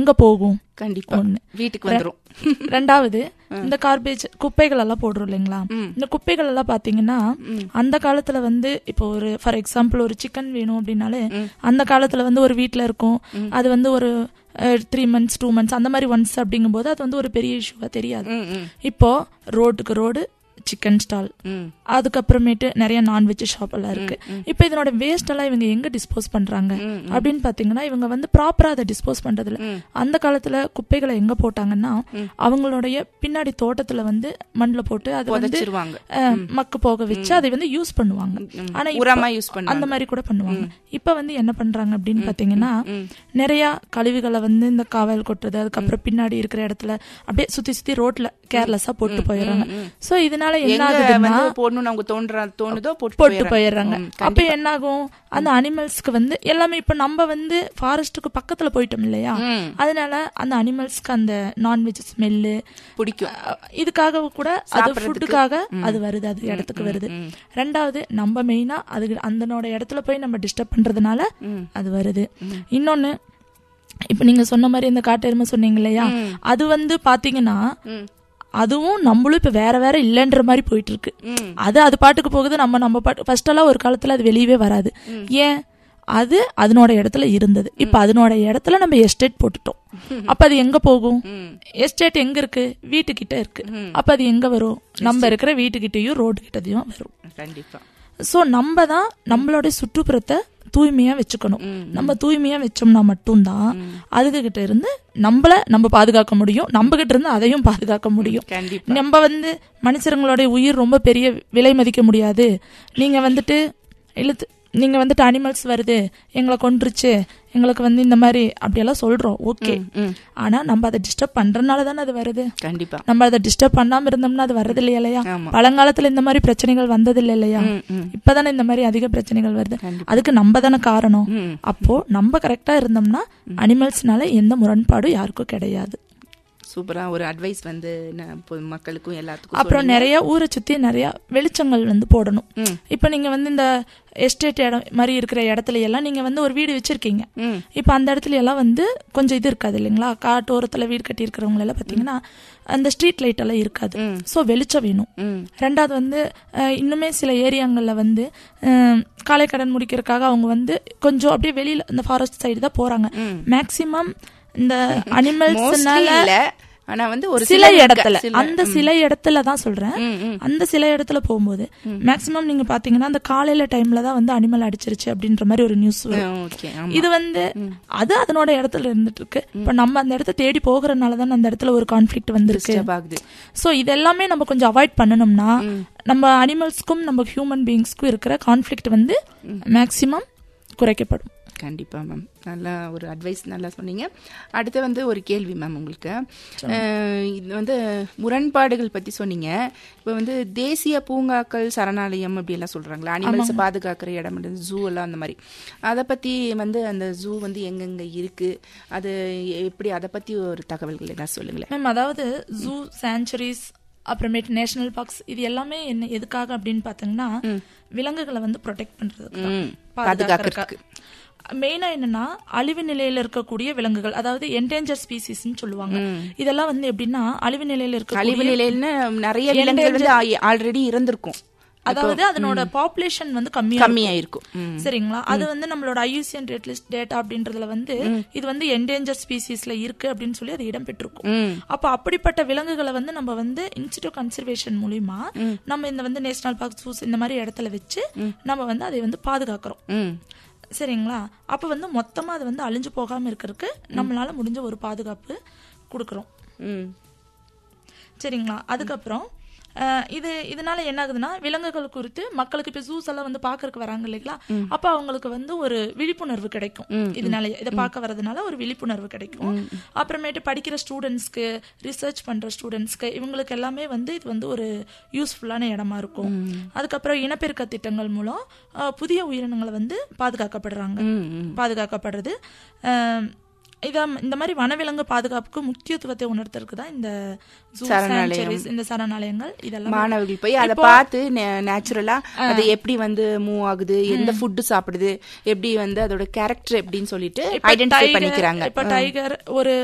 எங்க போகும்? கண்டிப்பா வீட்டுக்கு வந்துரும். ரெண்டாவது, இந்த கார்பேஜ் குப்பைகள் எல்லாம் போடுறோம் இல்லைங்களா, இந்த குப்பைகள் எல்லாம் பாத்தீங்கன்னா அந்த காலத்துல வந்து இப்போ ஒரு ஃபார் எக்ஸாம்பிள் ஒரு சிக்கன் வேணும் அப்படின்னாலே அந்த காலத்துல வந்து ஒரு வீட்டுல இருக்கும், அது வந்து ஒரு 3 months 2 months அந்த மாதிரி ஒன்ஸ் அப்படிங்கும் போது அது வந்து ஒரு பெரிய இஷ்யூவா தெரியாது. இப்போ ரோடுக்கு ரோடு சிக்கன் ஸ்டால், அதுக்கப்புறமேட்டு நிறைய நான்வெஜ் ஷாப் எல்லாம் இருக்கு. இப்ப இதனோட வேஸ்ட் எல்லாம் இவங்க எங்க டிஸ்போஸ் பண்றாங்க அப்படின்னு பாத்தீங்கன்னா இவங்க வந்து ப்ராப்பரா அதை டிஸ்போஸ் பண்றதுல. அந்த காலத்துல குப்பைகளை எங்க போட்டாங்கன்னா அவங்களுடைய பின்னாடி தோட்டத்துல வந்து மண்ணுல போட்டு அது வந்து மக்கு போக வச்சு அதை வந்து யூஸ் பண்ணுவாங்க. ஆனா அந்த மாதிரி கூட பண்ணுவாங்க. இப்ப வந்து என்ன பண்றாங்க அப்படின்னு பாத்தீங்கன்னா நிறைய கழிவுகளை வந்து இந்த காவல் கொட்டுறது, அதுக்கப்புறம் பின்னாடி இருக்கிற இடத்துல அப்படியே சுத்தி சுத்தி ரோட்ல கேர்லெஸ்ஸா போட்டு போயிடுறாங்க. சோ இதனால என்ன ஆகுதுன்னா போட்டு போயிடுறாங்க. அப்ப என்ன ஆகும், அந்த அனிமல்ஸ்க்கு வந்து எல்லாமே இப்ப நம்ம வந்து ஃபாரஸ்டுக்கு பக்கத்துல போயிட்டோம் இல்லையா, அதனால அந்த அனிமல்ஸ்க்கு அந்த நான்வெஜ் ஸ்மெல்லு பிடிக்கும். இதுக்காக கூட அது ஃபுட்டுக்காக அது வருது, அது இடத்துக்கு வருது. ரெண்டாவது, நம்ம மெயினா அது அந்தனோட இடத்துல போய் நம்ம டிஸ்டர்ப் பண்றதுனால அது வருது. இன்னொன்னு, இப்ப நீங்க சொன்ன மாதிரி இந்த காட்டு எருமை சொன்னீங்க இல்லையா, அது வந்து பாத்தீங்கன்னா அதுவும் நம்மளும் இப்ப வேற வேற இல்லன்ற மாதிரி போயிட்டு இருக்கு. அது பாட்டுக்கு போகுது, நம்ம பாட்டு. ஃபர்ஸ்ட் எல்லாம் ஒரு காலத்துல அது வெளியவே வராது. ஏன், அது அதனோட இடத்துல இருந்தது. இப்ப அதனோட இடத்துல நம்ம எஸ்டேட் போட்டுட்டோம். அப்ப அது எங்க போகும்? எஸ்டேட் எங்க இருக்கு? வீட்டுக்கிட்ட இருக்கு. அப்ப அது எங்க வரும்? நம்ம இருக்கிற வீட்டுக்கிட்டையும் ரோடு கிட்டதையும் வரும். கண்டிப்பா. சோ நம்ம தான் நம்மளோட சுற்றுப்புறத்தை தூய்மையா வச்சுக்கணும். நம்ம தூய்மையா வச்சோம்னா மட்டும்தான் அதுகிட்ட இருந்து நம்ம பாதுகாக்க முடியும், நம்ம கிட்ட இருந்து அதையும் பாதுகாக்க முடியும். நம்ம வந்து மனுஷங்களோட உயிர் ரொம்ப பெரிய விலை மதிக்க முடியாது. நீங்க வந்துட்டு அனிமல்ஸ் வருது எங்களை கொன்றுச்சு, எங்களுக்கு வந்து இந்த மாதிரி அப்படியெல்லாம் சொல்றோம், ஓகே. ஆனா நம்ம அதை டிஸ்டர்ப் பண்றதுனால தானே அது வருது. கண்டிப்பா நம்ம அதை டிஸ்டர்ப் பண்ணாம இருந்தோம்னா அது வர்றது இல்லையா? பழங்காலத்துல இந்த மாதிரி பிரச்சனைகள் வந்தது இல்லையா? இப்பதானே இந்த மாதிரி அதிக பிரச்சனைகள் வருது. அதுக்கு நம்ம தானே காரணம். அப்போ நம்ம கரெக்டா இருந்தோம்னா அனிமல்ஸ்னால எந்த முரண்பாடும் யாருக்கும் கிடையாது. சூப்பரா ஒரு அட்வைஸ் வந்து மக்களுக்கும் எல்லாத்துக்கும். அப்புறம் நிறைய ஊரை சுத்தி நிறைய வெளிச்சங்கள் வந்து போடணும். இப்ப நீங்க வந்து இந்த எஸ்டேட் இடம் மாதிரி இருக்கிற இடத்துல எல்லாம் நீங்க வந்து ஒரு வீடு வச்சிருக்கீங்க. இப்ப அந்த இடத்துல எல்லாம் வந்து கொஞ்சம் இது இருக்காது இல்லைங்களா, காட்டோரத்துல வீடு கட்டி இருக்கிறவங்க எல்லாம் பாத்தீங்கன்னா அந்த ஸ்ட்ரீட் லைட் எல்லாம் இருக்காது. சோ வெளிச்சம் வேணும். ரெண்டாவது வந்து இன்னுமே சில ஏரியாங்கள்ல வந்து காலை கடன் முடிக்கிறதுக்காக அவங்க வந்து கொஞ்சம் அப்படியே வெளியில இந்த ஃபாரஸ்ட் சைடு தான் போறாங்க. மேக்சிமம் இந்த அனிமல்ஸ்னால ஆனா வந்து ஒரு சில இடத்துல, அந்த சில இடத்துல தான் சொல்றேன், அந்த சில இடத்துல போகும்போது மேக்சிமம் நீங்க பாத்தீங்கன்னா அந்த காலையில டைம்ல தான் வந்து அனிமல் அடிச்சிருச்சு அப்படின்ற மாதிரி ஒரு நியூஸ் வரும். இது வந்து அது அதனோட இடத்துல இருந்துட்டு இருக்கு. இப்ப நம்ம அந்த இடத்த தேடி போகிறதுனாலதான் அந்த இடத்துல ஒரு கான்ஃபிளிக்ட் வந்துருக்கு. சோ இது எல்லாமே நம்ம கொஞ்சம் அவாய்ட் பண்ணணும்னா நம்ம அனிமல்ஸ்க்கும் நம்ம ஹியூமன் பீயிங்ஸ்க்கும் இருக்கிற கான்ஃபிளிக்ட் வந்து மேக்சிமம் குறைக்கப்படும். கண்டிப்பா மேம், நல்லா ஒரு அட்வைஸ் நல்லா சொன்னீங்க. அடுத்து வந்து ஒரு கேள்வி மேம் உங்களுக்கு. இது வந்து முரண்பாடுகள் பத்தி சொன்னீங்க. இப்போ வந்து தேசிய பூங்காக்கள், சரணாலயம் அப்படி எல்லாம் சொல்றாங்களா, அனிமல்ஸ் பாதுகாக்கிற இடம், ஜூ எல்லாம் அந்த மாதிரி. அதை பத்தி வந்து அந்த ஜூ வந்து எங்கெங்க இருக்கு, அது எப்படி, அதை பத்தி ஒரு தகவல்கள் என்ன சொல்லுங்களேன் மேம். அதாவது ஜூ, சாங்சுரிஸ், அப்புறமேட்டு நேஷனல் பார்க்ஸ், இது எல்லாமே என்ன எதுக்காக அப்படின்னு பாத்தீங்கன்னா விலங்குகளை வந்து ப்ரொடெக்ட் பண்றதுக்கு, பாதுகாக்கிறதுக்கு. மெயினா என்னன்னா அழிவு நிலையில இருக்கக்கூடிய விலங்குகள், அதாவது என்டேஞ்சர் ஸ்பீசிஸ்ன்னு சொல்லுவாங்க. இதெல்லாம் வந்து எப்படின்னா அழிவு நிலையில இருக்க, அழிவு நிலையில நிறைய விலங்குகள் வந்து ஆல்ரெடி இருந்திருக்கும், அதாவது அதனோட பாப்புலேஷன் வந்து கம்மியா இருக்கும். சரிங்களா, அது வந்து நம்மளோட IUCN ரேட் லிஸ்ட் டேட்டா அப்படின்றதுல வந்து இது வந்து என்டேஞ்சர் ஸ்பீசிஸ்ல இருக்கு அப்படின்னு சொல்லி அது இடம் பெற்றிருக்கும். அப்ப அப்படிப்பட்ட விலங்குகளை வந்து நம்ம வந்து இன்ஸ்டிடியூட் கன்சர்வேஷன் மூலியமா நம்ம இந்த வந்து நேஷனல் பார்க், ஜூஸ் இந்த மாதிரி இடத்துல வச்சு நம்ம வந்து அதை வந்து பாதுகாக்கிறோம். சரிங்களா, அப்ப வந்து மொத்தமா அது வந்து அழிஞ்சு போகாம இருக்கிறதுக்கு நம்மளால முடிஞ்ச ஒரு பாதுகாப்பு கொடுக்கறோம். சரிங்களா, அதுக்கப்புறம் இதனால என்ன ஆகுதுன்னா விலங்குகள் குறித்து மக்களுக்கு இப்ப ஜூஸ் எல்லாம் வந்து பாக்குறதுக்கு வராங்க இல்லைங்களா, அப்ப அவங்களுக்கு வந்து ஒரு விழிப்புணர்வு கிடைக்கும். இதனால இதை பார்க்க வரதுனால ஒரு விழிப்புணர்வு கிடைக்கும். அப்புறமேட்டு படிக்கிற ஸ்டூடெண்ட்ஸ்க்கு, ரிசர்ச் பண்ற ஸ்டூடெண்ட்ஸ்க்கு, இவங்களுக்கு எல்லாமே வந்து இது வந்து ஒரு யூஸ்ஃபுல்லான இடமா இருக்கும். அதுக்கப்புறம் இனப்பெருக்க திட்டங்கள் மூலம் புதிய உயிரினங்களை வந்து பாதுகாக்கப்படுறது. இந்த மாதிரி வனவிலங்கு பாதுகாப்புக்கு முக்கியத்துவத்தை உணர்த்துறதுக்கு தான் இந்த இந்த சரணாலயங்கள். இதெல்லாம் மாணவர்கள் போய் அதை பார்த்து நேச்சுரலா அது எப்படி வந்து மூவ் ஆகுது, எந்த ஃபுட் சாப்பிடுது, எப்படி வந்து அதோட கேரக்டர் எப்படின்னு சொல்லிட்டு ஐடென்டிஃபை பண்ணிக்கிறாங்க. இப்ப டைகர் ஒரு